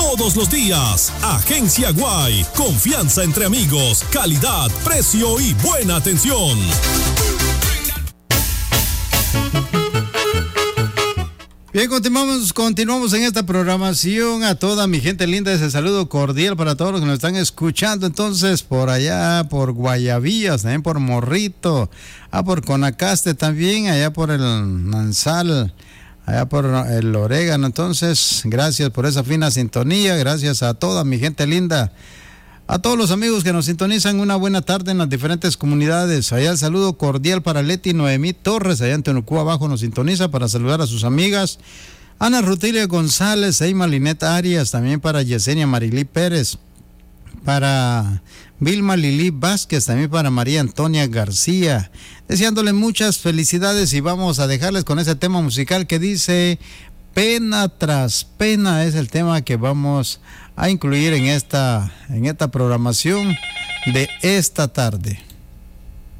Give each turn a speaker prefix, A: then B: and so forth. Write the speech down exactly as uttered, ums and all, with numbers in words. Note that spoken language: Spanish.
A: todos los días. Agencia Guay, confianza entre amigos, calidad, precio y buena atención.
B: Bien, continuamos, continuamos en esta programación. A toda mi gente linda, ese saludo cordial para todos los que nos están escuchando. Entonces, por allá, por Guayabillas, también por Morrito, ah, por Conacaste también, allá por el Manzal, allá por el Orégano. Entonces, gracias por esa fina sintonía, gracias a toda mi gente linda. A todos los amigos que nos sintonizan, una buena tarde en las diferentes comunidades. Allá el saludo cordial para Leti Noemí Torres, allá en Tenucú abajo nos sintoniza para saludar a sus amigas. Ana Rutilia González, Eima Lineta Arias, también para Yesenia Marilí Pérez, para Vilma Lili Vázquez, también para María Antonia García. Deseándole muchas felicidades y vamos a dejarles con ese tema musical que dice Pena tras Pena. Es el tema que vamos a incluir en esta, en esta programación de esta tarde.